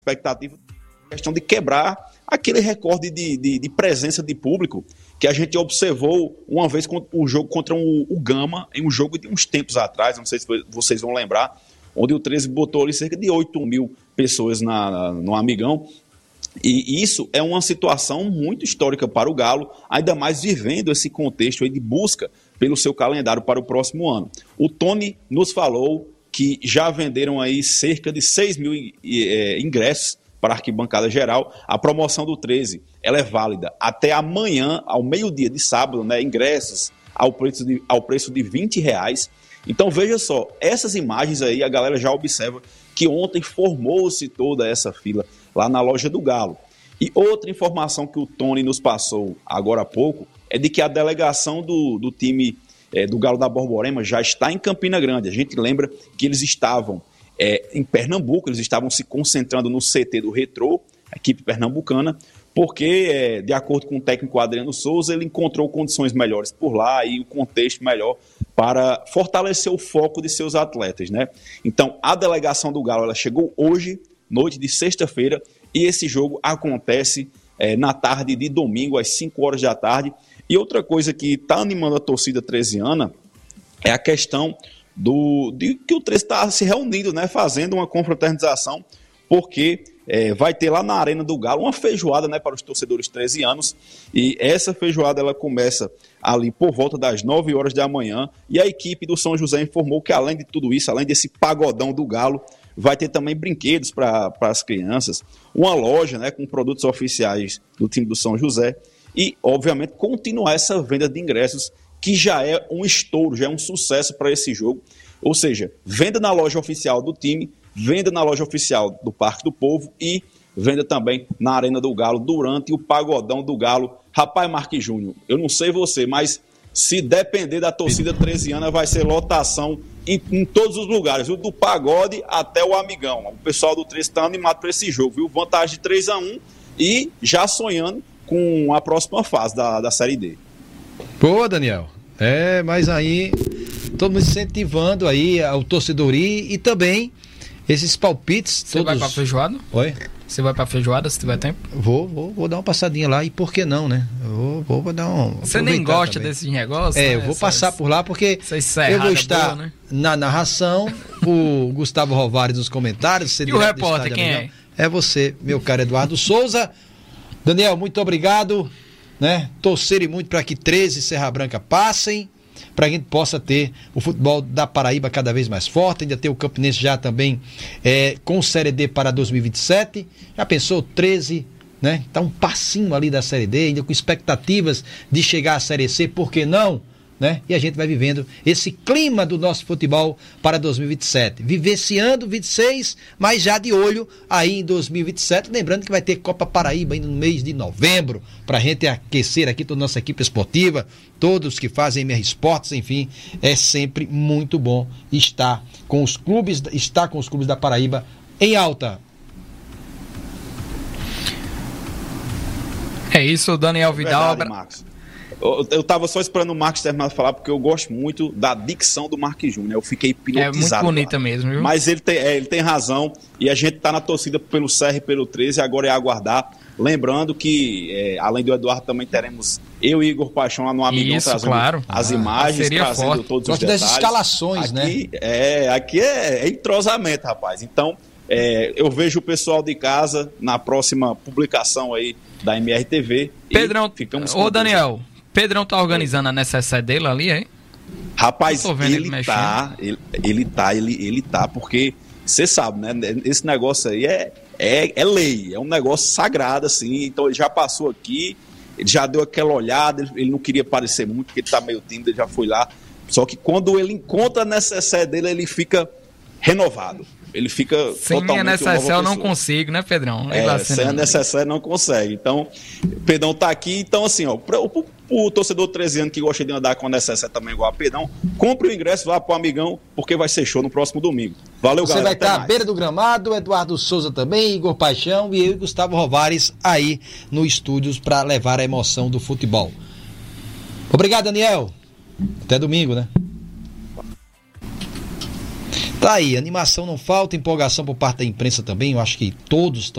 expectativa, questão de quebrar aquele recorde de presença de público que a gente observou uma vez com o jogo contra o Gama, em um jogo de uns tempos atrás, não sei se vocês vão lembrar, onde o 13 botou ali cerca de 8 mil pessoas no Amigão. E isso é uma situação muito histórica para o Galo, ainda mais vivendo esse contexto aí de busca pelo seu calendário para o próximo ano. O Tony nos falou que já venderam aí cerca de 6 mil ingressos para a arquibancada geral. A promoção do 13 ela é válida até amanhã, ao meio-dia de sábado, né? Ingressos ao preço de R$20. Então veja só, essas imagens aí a galera já observa que ontem formou-se toda essa fila lá na loja do Galo. E outra informação que o Tony nos passou agora há pouco é de que a delegação do time do Galo da Borborema já está em Campina Grande. A gente lembra que eles estavam em Pernambuco, eles estavam se concentrando no CT do Retrô, a equipe pernambucana, porque, de acordo com o técnico Adriano Souza, ele encontrou condições melhores por lá e o contexto melhor para fortalecer o foco de seus atletas, né? Então, a delegação do Galo ela chegou hoje, noite de sexta-feira, e esse jogo acontece na tarde de domingo, às 5 horas da tarde. E outra coisa que está animando a torcida tresiana é a questão de que o 13 está se reunindo, né, fazendo uma confraternização, porque vai ter lá na Arena do Galo uma feijoada, né, para os torcedores tresianos, e essa feijoada ela começa ali por volta das 9 horas da manhã, e a equipe do São José informou que além de tudo isso, além desse pagodão do Galo, vai ter também brinquedos para as crianças, uma loja, né, com produtos oficiais do time do São José, e obviamente continuar essa venda de ingressos que já é um estouro, já é um sucesso para esse jogo. Ou seja, venda na loja oficial do time, venda na loja oficial do Parque do Povo e venda também na Arena do Galo durante o Pagodão do Galo. Rapaz, Marquinhos Júnior, eu não sei você, mas se depender da torcida tresiana, vai ser lotação em todos os lugares, viu? Do pagode até o Amigão. O pessoal do 13 está animado para esse jogo, viu? Vantagem de 3-1 e já sonhando com a próxima fase da Série D. Boa, Daniel. Mas aí todo mundo incentivando aí o torcedor e também esses palpites. Você vai pra feijoada? Oi? Você vai pra feijoada se tiver tempo? Vou dar uma passadinha lá, e por que não, né? Vou dar um... Você nem gosta desse negócio? Eu vou passar por lá porque eu vou estar boa, né? Na narração, o Gustavo Rovares nos comentários. E o repórter, quem é? É você, meu caro Eduardo Souza. Daniel, muito obrigado, né? Torcerem muito para que 13 e Serra Branca passem, para que a gente possa ter o futebol da Paraíba cada vez mais forte, ainda ter o Campinense já também com Série D para 2027. Já pensou 13, né? Tá um passinho ali da Série D, ainda com expectativas de chegar à Série C, por que não? Né? E a gente vai vivendo esse clima do nosso futebol para 2027. Vivenciando 26, mas já de olho aí em 2027. Lembrando que vai ter Copa Paraíba ainda no mês de novembro, para a gente aquecer aqui toda a nossa equipe esportiva, todos que fazem MR Esportes, enfim, é sempre muito bom estar com os clubes da Paraíba em alta. É isso, Daniel Vidal. Eu tava só esperando o Marcos terminar de falar, porque eu gosto muito da dicção do Marquinhos Júnior. Eu fiquei hipnotizado. É muito bonita mesmo, viu? Mas ele tem razão, e a gente tá na torcida pelo Serra e pelo 13, agora é aguardar. Lembrando que, além do Eduardo, também teremos eu e Igor Paixão lá no Amigão, trazendo as imagens, trazendo forte. Todos os detalhes. Das escalações, aqui, né? Aqui é entrosamento, rapaz. Então, eu vejo o pessoal de casa na próxima publicação aí da MRTV. Pedrão, Daniel, Pedrão tá organizando a necessaire dele ali, hein? Rapaz, ele tá, porque você sabe, né? Esse negócio aí é lei, é um negócio sagrado, assim. Então ele já passou aqui, ele já deu aquela olhada, ele não queria aparecer muito, porque ele tá meio tímido, ele já foi lá. Só que quando ele encontra a necessaire dele, ele fica renovado. Ele fica totalmente sem a necessaire eu não consigo, né, Pedrão? Sem a necessaire não consegue. Então, o Pedrão tá aqui. Então, assim, ó, o torcedor 13 anos que gosta de andar com a necessaire também igual a Pedrão, compre o ingresso, vá pro Amigão, porque vai ser show no próximo domingo. Valeu, galera. Você vai estar à beira do gramado, Eduardo Souza também, Igor Paixão e eu e Gustavo Rovares aí no estúdios para levar a emoção do futebol. Obrigado, Daniel. Até domingo, né? Tá aí, animação não falta, empolgação por parte da imprensa também, eu acho que todos estão